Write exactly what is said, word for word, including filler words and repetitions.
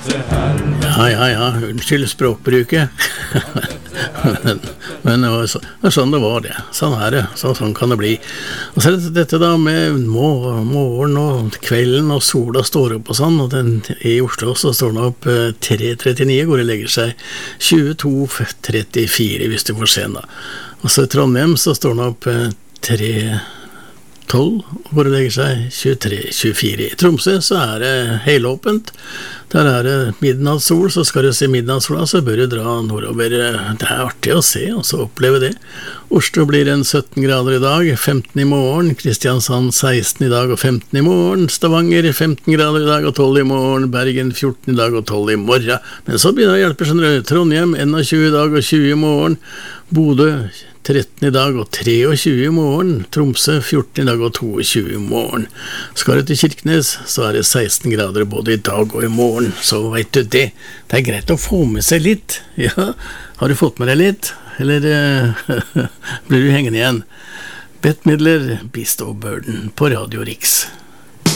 Ja, ja, ja, unnskyld språkbruket. men men det, var så, det var sånn det var det. Sånn er det, så, sånn kan det bli. Og så er det dette da med morgen og kvelden og sola står opp og sånn, og den, i Oslo så står den opp eh, tre trettini, går det legger seg tjueto trettifire hvis du får se den da. Og så i Trondheim så står den opp eh, tre tolv, hvor det legger seg tjuetre tjuefire. I Tromsø så er det helåpent. Der er det midnattssol, så skal du se midnattssola, så bør du dra nordover. Det er artig å se, og så oppleve det. Oslo blir en sytten grader i dag, femten i morgen. Kristiansand seksten i dag og femten i morgen. Stavanger femten grader i dag og tolv i morgen. Bergen fjorten i dag og tolv i morgen. Men så begynner det å hjelpe, skjønner du. Trondheim tjueen i dag og tjue i morgen. Bodø tretten i dag og tjuetre i morgen. Tromsø fjorten i dag og tjueto i morgen. Skal du til Kirkenes, så er det seksten grader både i dag og i morgen. Så vet du det. Det er greit å få med seg litt. Ja, har du fått med deg litt? Eller uh, blir du hengende igjen? Bette Midler, Beast of Burden på Radio Riks.